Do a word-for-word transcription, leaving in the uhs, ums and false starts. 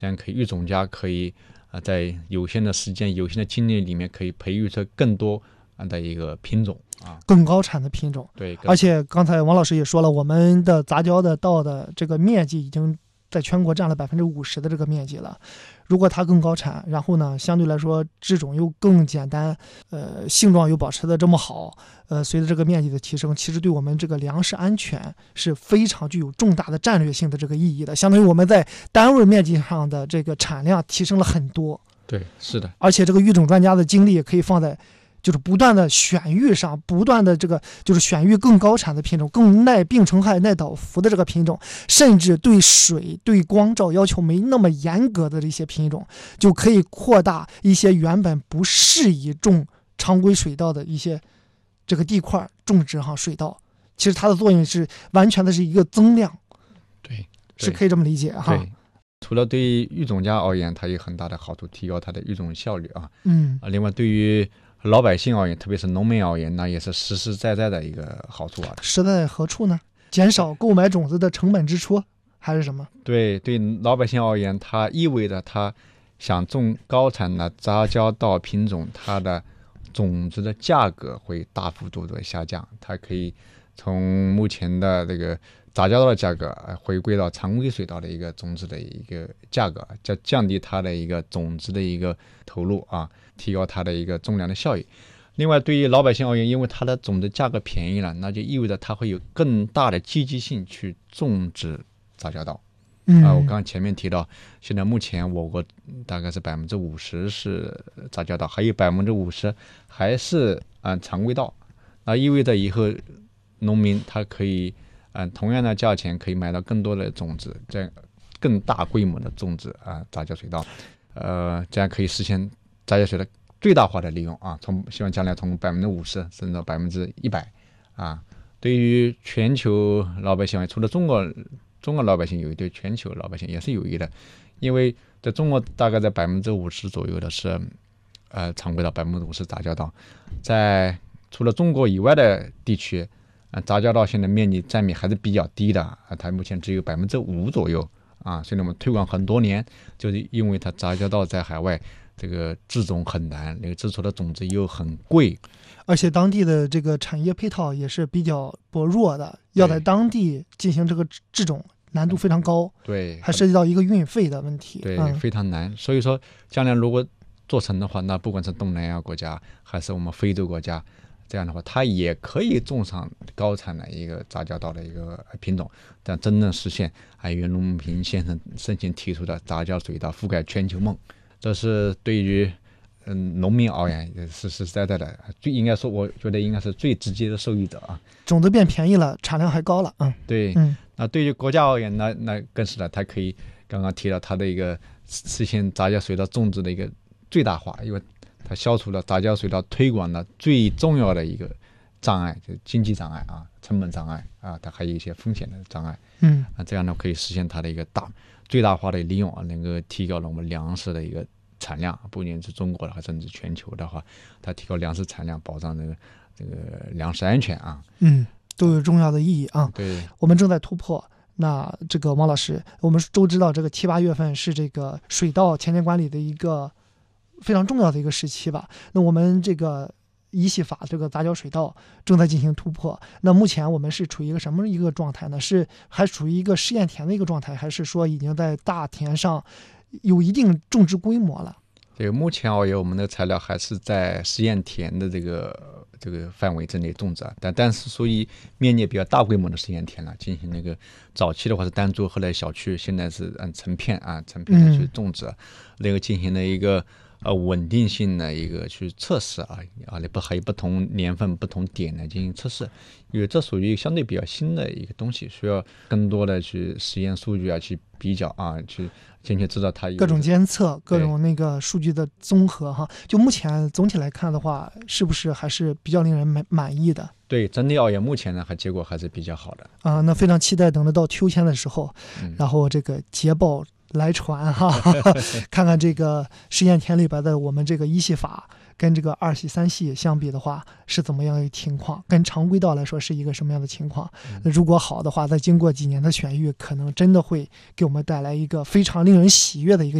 这样可以育种家可以啊、呃、在有限的时间、有限的精力里面，可以培育出更多的一个品种啊， 更高产的品种。 对， 而且刚才王老师也说了，我们的杂交的稻的这个面积已经在全国占了百分之五十的这个面积了。如果它更高产，然后呢，相对来说质种又更简单，呃，性状又保持的这么好，呃，随着这个面积的提升，其实对我们这个粮食安全是非常具有重大的战略性的这个意义的。相当于我们在单位面积上的这个产量提升了很多。 对，是的。 而且这个育种专家的精力也可以放在就是不断的选育上，不断的这个就是选育更高产的品种，更耐病虫害、耐倒伏的这个品种，甚至对水、对光照要求没那么严格的这些品种，就可以扩大一些原本不适宜种常规水稻的一些这个地块种植哈水稻。其实它的作用是完全的是一个增量， 对， 是可以这么理解哈。 对，除了对于育种家而言，它有很大的好处，提高它的育种效率啊。 嗯啊，另外对于老百姓而言，特别是农民而言，那也是实实在在的一个好处啊。 实在何处呢？减少购买种子的成本支出，还是什么？ 对，对老百姓而言，它意味着他想种高产的杂交稻品种，它的种子的价格会大幅度的下降，它可以从目前的这个杂交稻的价格回归到常规水稻的一个种子的一个价格，降降低它的一个种子的一个投入啊，提高它的一个种粮的效益。另外，对于老百姓而言，因为它的种子价格便宜了，那就意味着它会有更大的积极性去种植杂交稻。 嗯啊，我刚刚前面提到，现在目前我国大概是百分之五十是杂交稻，还有百分之五十还是按、呃、常规稻。那意味着以后农民他可以按、呃、同样的价钱可以买到更多的种子，这样更大规模的种植啊、呃、杂交水稻，呃，这样可以实现杂交水的最大化的利用啊，从希望将来从百分之五十甚至到百分之一百啊。对于全球老百姓，除了中国。中国老百姓有益，对全球老百姓也是有益的，因为在中国大概在百分之五十左右的是，呃，常规稻百分之五十杂交稻，在除了中国以外的地区，呃，杂交稻现在面积占比还是比较低的，啊，它目前只有百分之五左右啊。所以我们推广很多年，就是因为它杂交稻在海外这个制种很难，那个制出的种子又很贵。 而且当地的这个产业配套也是比较薄弱的，要在当地进行这个制种难度非常高， 对， 还涉及到一个运费的问题， 对， 嗯、 非常难。所以说，将来如果做成的话，那不管是东南亚国家还是我们非洲国家，这样的话，它也可以种上高产的一个杂交稻的一个品种，但真正实现哎袁隆平先生生前提出的杂交水稻覆盖全球梦，这是对于。嗯，农民而言也是实实在在的，最应该说，我觉得应该是最直接的受益者啊。 种子变便宜了，产量还高了，嗯， 对， 嗯， 那对于国家而言，那那更是的，它可以刚刚提到它的一个实现杂交水稻种植的一个最大化，因为它消除了杂交水稻推广的最重要的一个障碍，就是经济障碍啊，成本障碍啊，它还有一些风险的障碍， 嗯， 啊，这样呢可以实现它的一个大最大化的利用啊，能够提高了我们粮食的一个。产量不仅是中国的，甚至全球的话，它提高粮食产量，保障这个这个粮食安全啊， 嗯，都有重要的意义啊。 对， 我们正在突破。那这个王老师，我们都知道，这个七八月份是这个水稻前年管理的一个非常重要的一个时期吧。那我们这个一系法这个杂交水稻正在进行突破。那目前我们是处于一个什么一个状态呢？是还处于一个试验田的一个状态，还是说已经在大田上？有一定种植规模了。 这个目前而言，我们的材料还是在实验田的这个这个范围之内种植，但但是属于面积比较大规模的实验田了，进行那个早期的话是单株，后来小区，现在是按成片啊成片的去种植，嗯、那个进行了一个呃稳定性的一个去测试啊啊，不还有不同年份、不同点的进行测试，因为这属于相对比较新的一个东西，需要更多的去实验数据啊去比较啊去。精确知道它有各种监测、各种那个数据的综合哈，就目前总体来看的话，是不是还是比较令人满满意的？ 对，整体而言，目前呢还结果还是比较好的啊。那非常期待等着到秋天的时候， 嗯、 然后这个捷报来传哈，看看这个实验田里边的我们这个一系法跟这个二系三系相比的话是怎么样一个情况，跟常规道来说是一个什么样的情况。如果好的话，再经过几年的选育，可能真的会给我们带来一个非常令人喜悦的一个